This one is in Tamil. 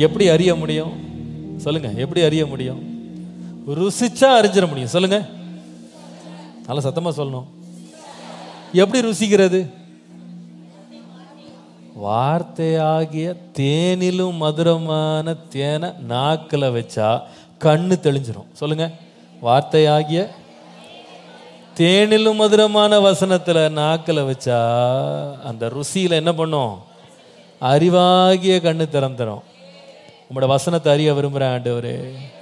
எப்படி அறிய முடியும் சொல்லுங்க? எப்படி அறிய முடியும்? ருசிச்சா அறிஞ்சிட முடியும். சொல்லுங்க, நல்லா சத்தமா சொல்லணும். எப்படி ருசிக்கிறது? வார்த்தையாகிய தேனிலும் மதுரமான தேனை நாக்குல வச்சா கண்ணு தெளிஞ்சிரும். சொல்லுங்க, வார்த்தையாகிய தேனிலும் மதுரமான வசனத்துல நாக்குல வச்சா அந்த ருசியில என்ன பண்ணும்? அறிவாகிய கண்ணு திறந்துரும். உங்களோட வசனத்தை அறிய விரும்புகிறேன் ஆண்டவரே.